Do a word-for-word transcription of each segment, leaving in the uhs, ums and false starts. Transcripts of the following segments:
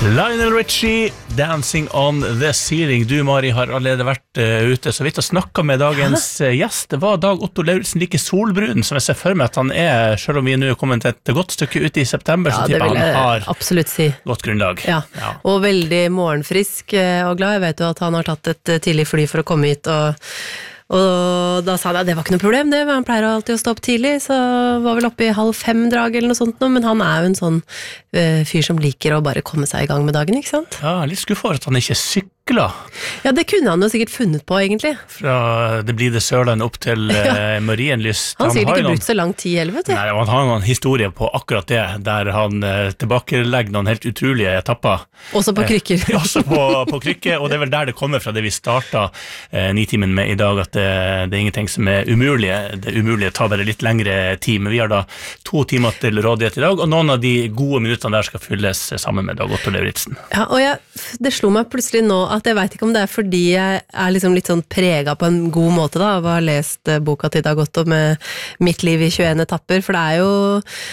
Lionel Richie, Dancing on the Ceiling. Du, Mari, har allerede vært uh, ute så vidt og snakket med dagens uh, gjest. Det var Dag Otto Lauritzen like solbrun som jeg ser for meg at han er, selv om vi nå er kommet til et godt stykke ute i september, ja, så tipper han har absolutt si. Godt grunnlag. Ja. Ja, og veldig morgenfrisk og glad. Jeg vet jo at han har tatt et tidlig fly for å komme hit, og Og da sa han at det var ikke noe problem det, han pleier alltid å stå opp tidlig, så var vel oppe i halv fem drag eller noe sånt nå, men han er jo en sånn uh, fyr som liker å bare komme seg i gang med dagen, ikke sant? Ja, litt skuffet for at han ikke sykler. Ja, det kunne han jo sikkert funnet på egentlig. Fra det blir det Sørland opp til ja. uh, Marienlyst. Han, han sier ikke brukt så lang tid, eller vet du? Nei, han har en historie på akkurat det, der han uh, tilbakelegger noen helt utrolige etapper. Også på krykker. Uh, også på, på krykker, og det er vel der det kommer fra det vi startet uh, nitimen med i dag, at det, det er ingenting som er umulige. Det umulige tar bare litt lengre tid, men vi har da to timer til rådighet i dag, og noen av de gode minuttene der skal fylles sammen med Dag Otto Lauritzen. Ja, og jeg, det slo meg plutselig nå at jeg vet ikke om det er fordi jeg er liksom litt sånn preget på en god måte da, av å ha lest boka til Dag Otto med Mitt liv i tjueen etapper, for det er jo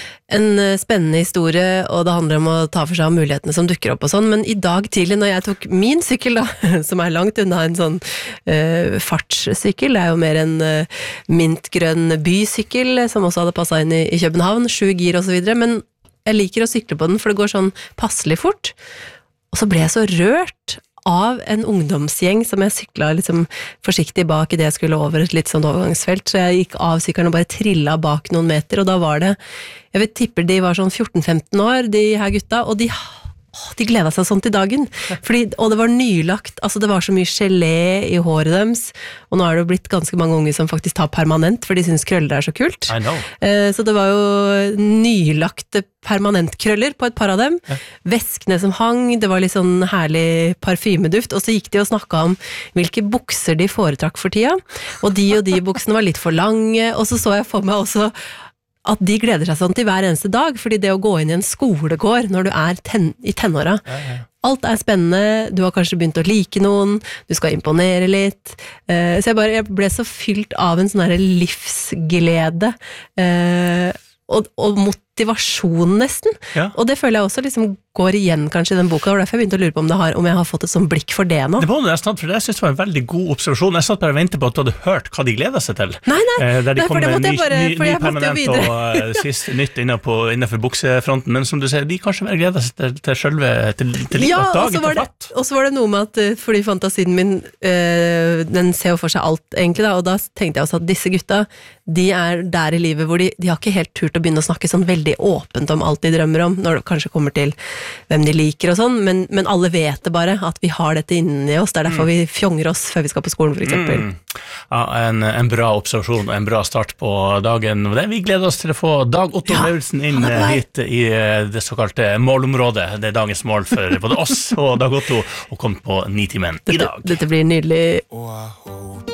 en spennende historie, og det handler om å ta for seg av mulighetene som dukker opp og sånn, men i dag tidlig når jeg tok min sykkel da, som er langt unna en sånn uh, fartssykkel, det er jo mer en uh, mintgrønn bysykkel, som også hadde passet inn i, i København, sju gir og så videre, men jeg liker å sykle på den, for det går sånn passelig fort, og så ble jeg så rørt av en ungdomsgjeng som jeg syklet liksom forsiktig bak i det jeg skulle over et litt sånn overgangsfelt, så jeg gikk av sykkelen og bare trillet bak noen meter, og da var det, jeg vet tipper de var sånn fjorten femten år, de her gutta, og de, å, de gledet seg sånn til dagen, fordi, og det var nylagt, altså det var så mye gelé i håret deres, og nå er det jo blitt ganske mange unge som faktisk tar permanent, for de synes krøller er så kult, I know. Eh, så det var jo nylagte permanentkrøller på et par av dem, ja. Veskene som hang, det var litt sånn herlig parfymeduft, og så gikk de og snakket om hvilke bukser de foretrakk for tida, og de og de buksene var litt for lange, og så så jeg for meg også at de gleder seg sånn til hver eneste dag, fordi det å gå inn i en skolegård når du er ten, i tenåra, ja, ja. Alt er spennende, du har kanskje begynt å like noen, du skal imponere litt, uh, så jeg, bare, jeg ble så fylt av en sånn her livsglede, uh, og, og motivasjon nesten, ja. Og det føler jeg også liksom går igjen kanskje i den boka, og derfor jeg begynte å lure på om, det har, om jeg har fått et sånn blikk for det nå. Det var noe jeg snart, for det synes jeg var en veldig god observasjon. Jeg satt bare og ventet på at du hadde hørt hva de gleder seg til. Nei, nei, eh, der de nei for det måtte jeg bare, ny, for ny jeg måtte jo videre. Og uh, sist nytt innenfor, innenfor buksefronten, men som du sier, de kanskje bare gleder seg til, til selve, til, til litt ja, av dagen til fatt. Og så var det noe med at, fordi fantasien min, øh, den ser jo for seg alt egentlig da, og da tenkte jeg også at disse gutta, de er der i livet hvor de, de har ikke helt turt å begynne å snakke sånn veldig åpent om alt de drømmer om, når det kanskje kommer til hvem de liker og sånn, men, men alle vet det bare, at vi har dette inni oss, det er derfor mm. vi fjonger oss før vi skal på skolen, for eksempel. Mm. Ja, en, en bra observasjon og en bra start på dagen. Vi gleder oss til å få Dag Otto ja. Lauritzen inn hit i det såkalte målområdet. Det er dagens mål for både oss og Dag Otto å komme på nitimen i dag. Dette, dette blir nydelig.